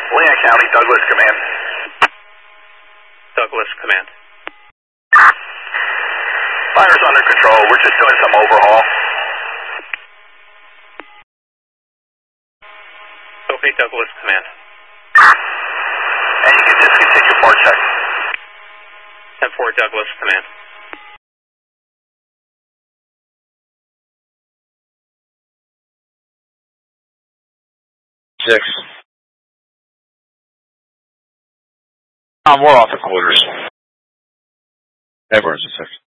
Leon County, Douglas Command. Douglas Command. Fire's under control. We're just doing some overhaul. Okay, Douglas Command. And you can discontinue port check. 10-4 Douglas Command. Six. We're off the quarters. Everyone's a 6.